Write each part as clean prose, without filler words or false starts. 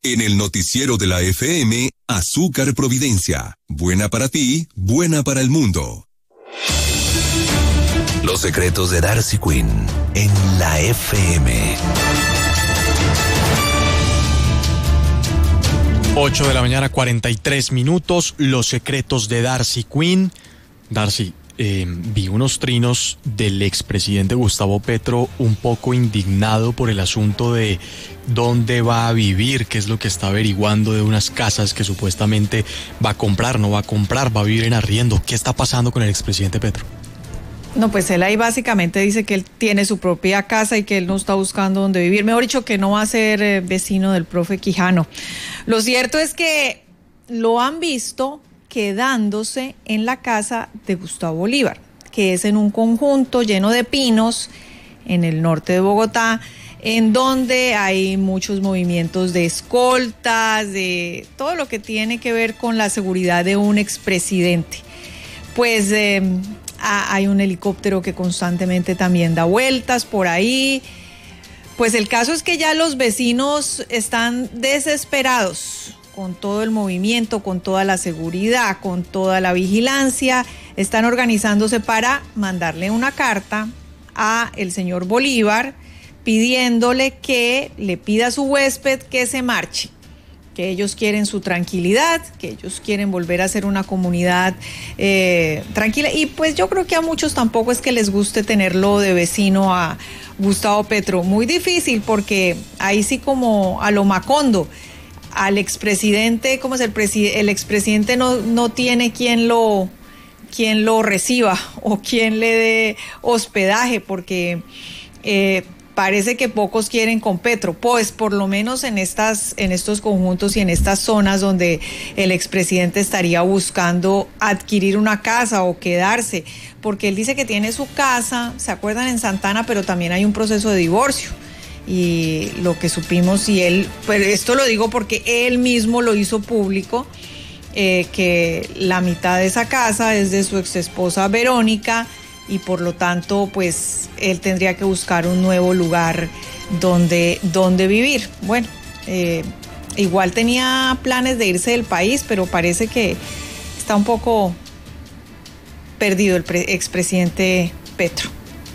En el noticiero de la FM, Azúcar Providencia. Buena para ti, buena para el mundo. Los secretos de Darcy Quinn en la FM. 8 de la mañana, 43 minutos. Los secretos de Darcy Quinn. Darcy, vi unos trinos del expresidente Gustavo Petro un poco indignado por el asunto de dónde va a vivir, qué es lo que está averiguando de unas casas que supuestamente va a comprar, no va a comprar, va a vivir en arriendo. ¿Qué está pasando con el expresidente Petro? No, pues él ahí básicamente dice que él tiene su propia casa y que él no está buscando dónde vivir. Mejor dicho, que no va a ser vecino del profe Quijano. Lo cierto es que lo han visto quedándose en la casa de Gustavo Bolívar, que es en un conjunto lleno de pinos en el norte de Bogotá, en donde hay muchos movimientos de escoltas, de todo lo que tiene que ver con la seguridad de un expresidente. Pues hay un helicóptero que constantemente también da vueltas por ahí. Pues el caso es que ya los vecinos están desesperados con todo el movimiento, con toda la seguridad, con toda la vigilancia. Están organizándose para mandarle una carta a el señor Bolívar pidiéndole que le pida a su huésped que se marche, que ellos quieren su tranquilidad, que ellos quieren volver a ser una comunidad tranquila. Y pues yo creo que a muchos tampoco es que les guste tenerlo de vecino a Gustavo Petro. Muy difícil, porque ahí sí, como a lo Macondo, al expresidente, como es el expresidente no tiene quien lo reciba o quien le dé hospedaje, porque parece que pocos quieren con Petro, pues por lo menos en estos conjuntos y en estas zonas donde el expresidente estaría buscando adquirir una casa o quedarse, porque él dice que tiene su casa, ¿se acuerdan?, en Santana, pero también hay un proceso de divorcio. Y lo que supimos, y él, pero esto lo digo porque él mismo lo hizo público, que la mitad de esa casa es de su exesposa Verónica, y por lo tanto pues él tendría que buscar un nuevo lugar donde vivir. Bueno, igual tenía planes de irse del país, pero parece que está un poco perdido el expresidente Petro.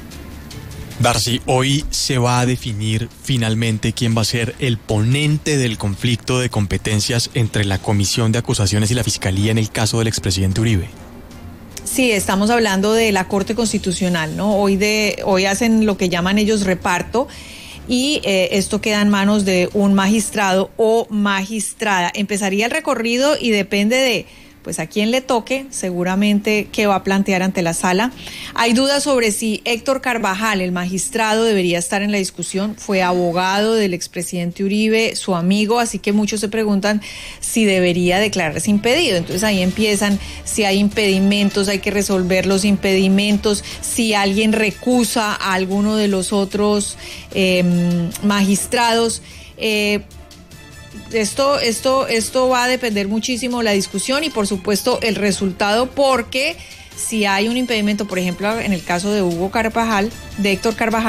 Darcy, hoy se va a definir finalmente quién va a ser el ponente del conflicto de competencias entre la Comisión de Acusaciones y la Fiscalía en el caso del expresidente Uribe. Sí, estamos hablando de la Corte Constitucional, ¿no? Hoy hacen lo que llaman ellos reparto, y esto queda en manos de un magistrado o magistrada. Empezaría el recorrido y depende de pues a quién le toque, seguramente qué va a plantear ante la sala. Hay dudas sobre si Héctor Carvajal, el magistrado, debería estar en la discusión. Fue abogado del expresidente Uribe, su amigo, así que muchos se preguntan si debería declararse impedido. Entonces ahí empiezan, si hay impedimentos, hay que resolver los impedimentos, si alguien recusa a alguno de los otros magistrados. Esto va a depender muchísimo la discusión y por supuesto el resultado, porque si hay un impedimento, por ejemplo en el caso de Héctor Carvajal,